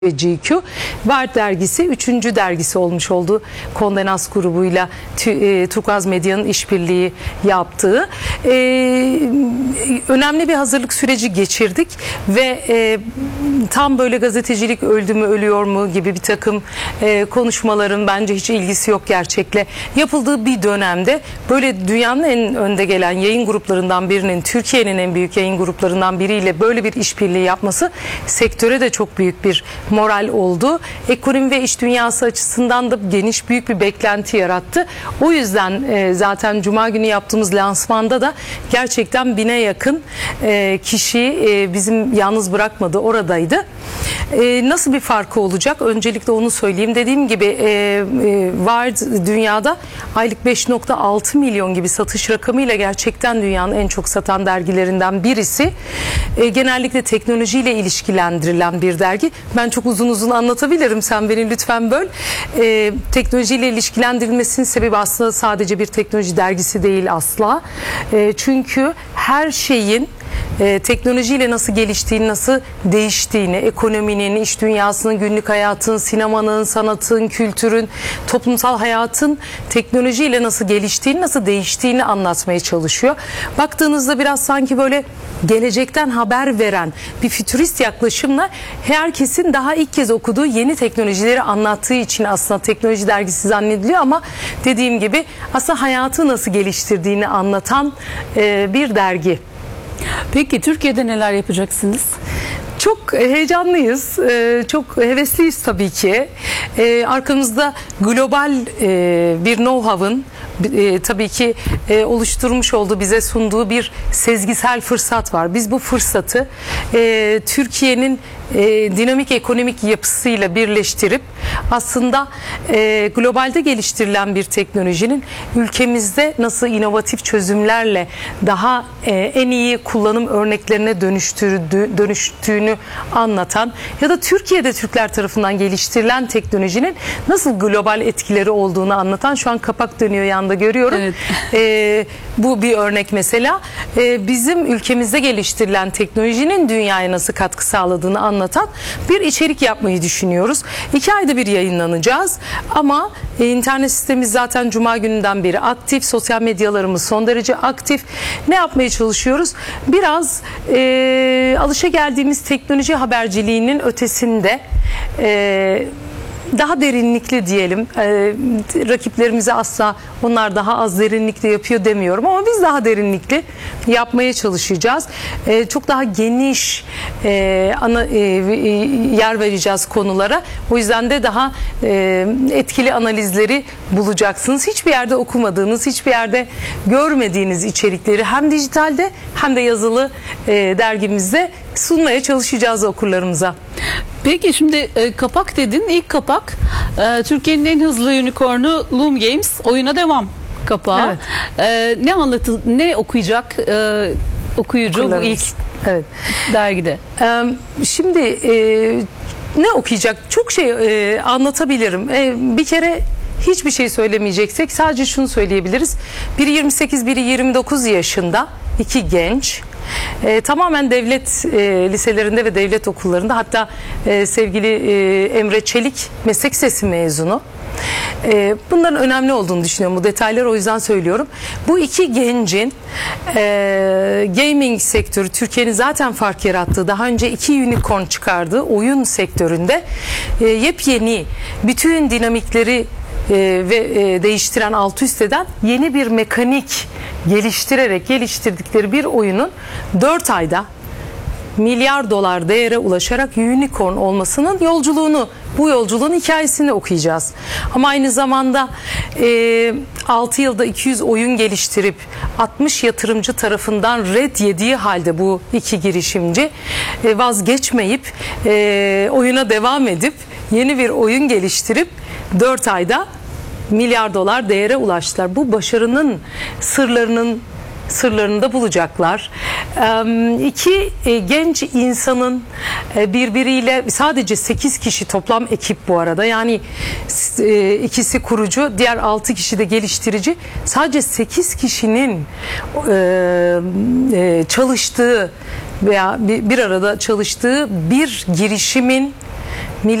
ve GQ. Wired dergisi 3. dergisi olmuş oldu. Kondenans grubuyla Turkuaz Medya'nın işbirliği yaptığı. Önemli bir hazırlık süreci geçirdik ve tam böyle gazetecilik öldü mü ölüyor mu gibi bir takım konuşmaların bence hiç ilgisi yok gerçekle yapıldığı bir dönemde böyle dünyanın en önde gelen yayın gruplarından birinin, Türkiye'nin en büyük yayın gruplarından biriyle böyle bir işbirliği yapması sektöre de çok büyük bir moral oldu. Ekonomi ve iş dünyası açısından da geniş büyük bir beklenti yarattı. O yüzden zaten Cuma günü yaptığımız lansmanda da gerçekten 1000'e yakın kişi bizim yalnız bırakmadı, oradaydı. Nasıl bir farkı olacak? Öncelikle onu söyleyeyim. Dediğim gibi Wired dünyada aylık 5.6 milyon gibi satış rakamıyla gerçekten dünyanın en çok satan dergilerinden birisi. Genellikle teknolojiyle ilişkilendirilen bir dergi. Ben çok uzun uzun anlatabilirim. Sen beni lütfen böl. Teknolojiyle ilişkilendirilmesinin sebebi aslında sadece bir teknoloji dergisi değil asla. Çünkü her şeyin teknolojiyle nasıl geliştiğini, nasıl değiştiğini, ekonominin, iş dünyasının, günlük hayatın, sinemanın, sanatın, kültürün, toplumsal hayatın teknolojiyle nasıl geliştiğini, nasıl değiştiğini anlatmaya çalışıyor. Baktığınızda biraz sanki böyle gelecekten haber veren bir fütürist yaklaşımla herkesin daha ilk kez okuduğu yeni teknolojileri anlattığı için aslında teknoloji dergisi zannediliyor ama dediğim gibi aslında hayatı nasıl geliştirdiğini anlatan bir dergi. Peki Türkiye'de neler yapacaksınız? Çok heyecanlıyız, çok hevesliyiz tabii ki. Arkamızda global bir know-how'ın tabii ki oluşturmuş olduğu, bize sunduğu bir sezgisel fırsat var. Biz bu fırsatı Türkiye'nin dinamik ekonomik yapısıyla birleştirip aslında globalde geliştirilen bir teknolojinin ülkemizde nasıl inovatif çözümlerle daha en iyi kullanım örneklerine dönüştüğünü anlatan ya da Türkiye'de Türkler tarafından geliştirilen teknolojinin nasıl global etkileri olduğunu anlatan, şu an kapak dönüyor yanda görüyorum. Evet. Bu bir örnek mesela. Bizim ülkemizde geliştirilen teknolojinin dünyaya nasıl katkı sağladığını anlatan bir içerik yapmayı düşünüyoruz. 2 ayda bir yayınlanacağız ama internet sistemimiz zaten Cuma gününden beri aktif. Sosyal medyalarımız son derece aktif. Ne yapmaya çalışıyoruz? Biraz alışageldiğimiz teknoloji haberciliğinin ötesinde daha derinlikli diyelim. Rakiplerimize asla onlar daha az derinlikli yapıyor demiyorum ama biz daha derinlikli yapmaya çalışacağız. Çok daha geniş yer vereceğiz konulara. O yüzden de daha etkili analizleri bulacaksınız. Hiçbir yerde okumadığınız, hiçbir yerde görmediğiniz içerikleri hem dijitalde hem de yazılı dergimizde sunmaya çalışacağız okurlarımıza. Peki şimdi kapak dedin. İlk kapak Türkiye'nin en hızlı unicornu Loom Games oyuna devam kapağı. Evet. Ne okuyacak okuyucu bu ilk dergide? Şimdi ne okuyacak? Çok şey anlatabilirim. Bir kere hiçbir şey söylemeyeceksek sadece şunu söyleyebiliriz. Biri 28, biri 29 yaşında 2 genç. Tamamen devlet liselerinde ve devlet okullarında, hatta sevgili Emre Çelik meslek lisesi mezunu. Bunların önemli olduğunu düşünüyorum, bu detayları o yüzden söylüyorum. Bu 2 gencin gaming sektörü, Türkiye'nin zaten fark yarattığı, daha önce 2 unicorn çıkardığı oyun sektöründe yepyeni, bütün dinamikleri ve değiştiren, alt üst eden yeni bir mekanik geliştirdikleri bir oyunun 4 ayda milyar dolar değere ulaşarak unicorn olmasının bu yolculuğun hikayesini okuyacağız. Ama aynı zamanda 6 yılda 200 oyun geliştirip 60 yatırımcı tarafından red yediği halde bu 2 girişimci vazgeçmeyip oyuna devam edip yeni bir oyun geliştirip 4 ayda milyar dolar değere ulaştılar. Bu başarının sırlarını da bulacaklar. 2 genç insanın birbiriyle, sadece 8 kişi toplam ekip bu arada, yani ikisi kurucu, diğer 6 kişi de geliştirici, sadece 8 kişinin çalıştığı veya bir arada çalıştığı bir girişimin